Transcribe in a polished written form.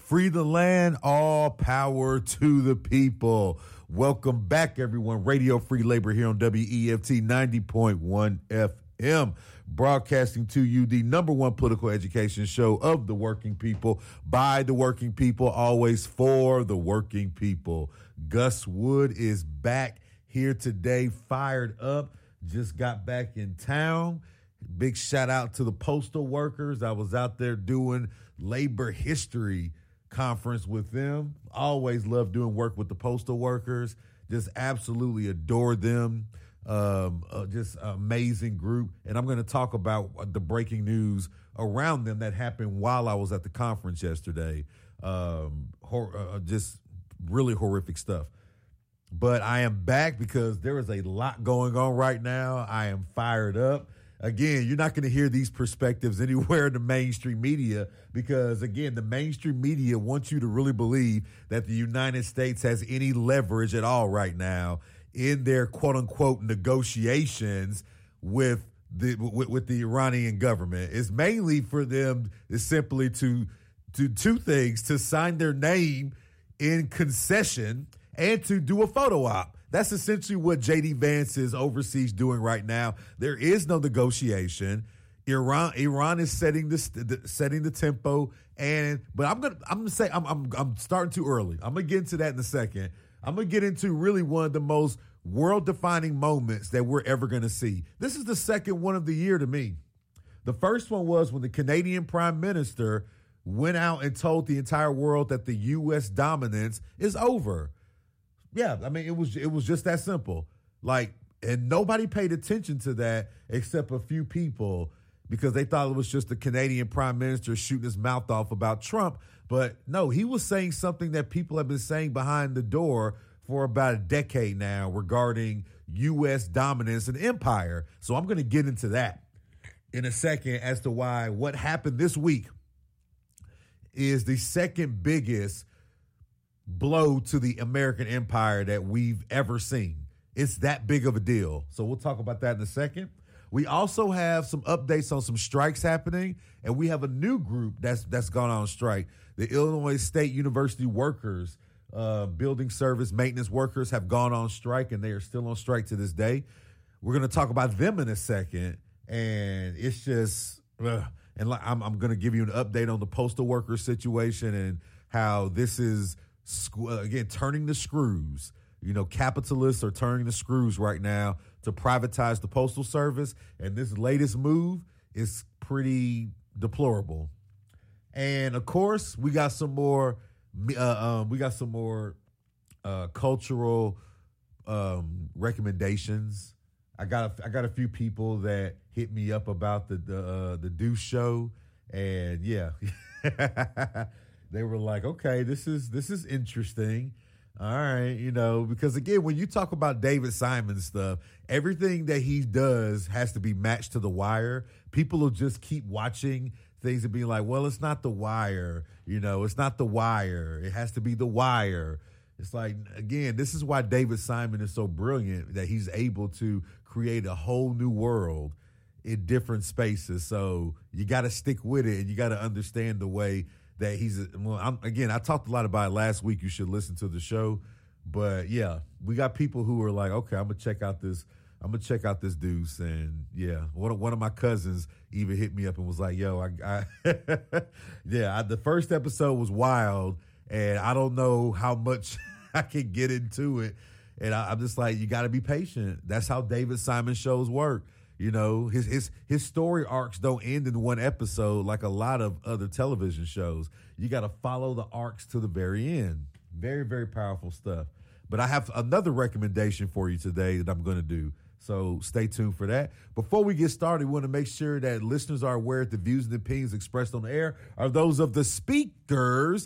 Free the land, all power to the people. Welcome back, everyone. Radio Free Labor here on WEFT 90.1 FM. Broadcasting to you the number one political education show of the working people, by the working people, always for the working people. Gus Wood is back here today, fired up. Just got back in town. Big shout out to the postal workers. I was out there doing labor history conference with them. Always love doing work with the postal workers. Just absolutely adore them. Just amazing group. And I'm going to talk about the breaking news around them that happened while I was at the conference yesterday. Just really horrific stuff. But I am back because there is a lot going on right now. I am fired up. Again, you're not going to hear these perspectives anywhere in the mainstream media because, again, the mainstream media wants you to really believe that the United States has any leverage at all right now in their quote-unquote negotiations with the Iranian government. It's mainly for them is simply to do two things: to sign their name in concession and to do a photo op. That's essentially what J.D. Vance is overseas doing right now. There is no negotiation. Iran is setting the tempo, but I'm gonna say I'm starting too early. I'm gonna get into that in a second. I'm gonna get into really one of the most world-defining moments that we're ever gonna see. This is the second one of the year to me. The first one was when the Canadian Prime Minister went out and told the entire world that the U.S. dominance is over. Yeah, I mean, it was just that simple. And nobody paid attention to that except a few people because they thought it was just the Canadian Prime Minister shooting his mouth off about Trump. But no, he was saying something that people have been saying behind the door for about a decade now regarding U.S. dominance and empire. So I'm going to get into that in a second as to why what happened this week is the second biggest blow to the American empire that we've ever seen. It's that big of a deal. So we'll talk about that in a second. We also have some updates on some strikes happening, and we have a new group that's gone on strike. The Illinois State University workers, building service maintenance workers, have gone on strike, and they are still on strike to this day. We're going to talk about them in a second, and it's just, and I'm going to give you an update on the postal worker situation and how this is, again, turning the screws. You know, capitalists are turning the screws right now to privatize the postal service, and this latest move is pretty deplorable. And of course, we got some more cultural recommendations. I got a few people that hit me up about the Deuce show, and yeah. They were like, okay, this is interesting. All right, because again, when you talk about David Simon stuff, everything that he does has to be matched to The Wire. People will just keep watching things and be like, well, it's not The Wire. It's not The Wire. It has to be The Wire. It's like, again, this is why David Simon is so brilliant, that he's able to create a whole new world in different spaces. So you got to stick with it, and you got to understand the way that I talked a lot about it last week. You should listen to the show. But yeah, we got people who are like, okay, I'm gonna check out this Deuce. And yeah, one of my cousins even hit me up and was like, yo, the first episode was wild, and I don't know how much I can get into it. And I'm just like, you got to be patient. That's how David Simon shows work. His story arcs don't end in one episode like a lot of other television shows. You got to follow the arcs to the very end. Very, very powerful stuff. But I have another recommendation for you today that I'm going to do. So stay tuned for that. Before we get started, we want to make sure that listeners are aware that the views and opinions expressed on the air are those of the speakers